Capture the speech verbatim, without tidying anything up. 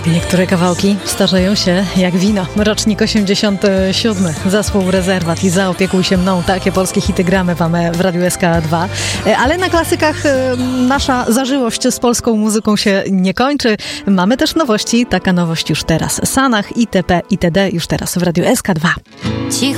Niektóre kawałki starzeją się jak wino. Rocznik osiemdziesiąty siódmy. Zespół Rezerwat i Zaopiekuj się mną. Takie polskie hity gramy wam w Radiu S K dwa. Ale na klasykach nasza zażyłość z polską muzyką się nie kończy. Mamy też nowości. Taka nowość już teraz. Sanach, itp. itd. już teraz w Radiu S K dwa.